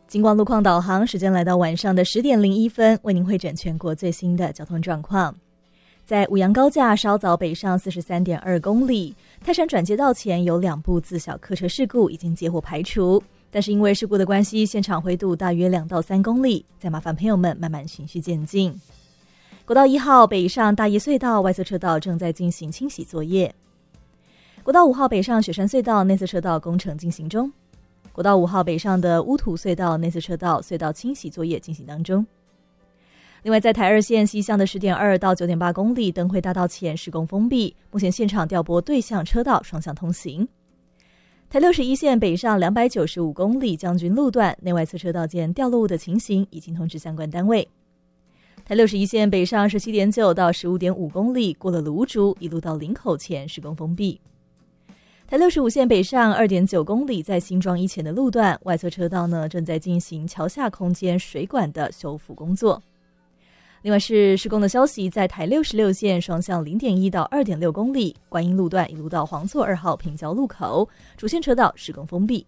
警广路况导航，时间来到晚上的10点01分，为您汇整全国最新的交通状况。在五杨高架稍早北上43.2公里，泰山转接道前有2部自小客车事故已经结伙排除，但是因为事故的关系，现场灰度大约2到3公里，再麻烦朋友们慢慢循序渐进。国道1号北上大业隧道外侧车道正在进行清洗作业。国道5号北上雪山隧道内侧车道工程进行中。国道5号北上的乌土隧道内侧车道隧道清洗作业进行当中。另外，在台2线西向的10.2到9.8公里灯会大道前施工封闭，目前现场调拨对向车道双向通行。台61线北上295公里将军路段内外侧车道间掉落物的情形已经通知相关单位。台61线北上17.9到15.5公里过了芦竹一路到林口前施工封闭。台65线北上 2.9 公里在新庄一前的路段外侧车道呢正在进行桥下空间水管的修复工作。另外是施工的消息，在台66线双向 0.1 到 2.6 公里观音路段一路到黄厝2号平交路口主线车道施工封闭。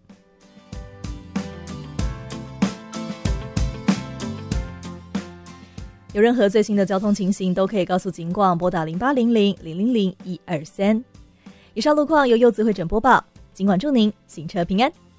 有任何最新的交通情形都可以告诉警广，拨打0800-000-123。以上路况由柚子会诊播报，警广祝您行车平安。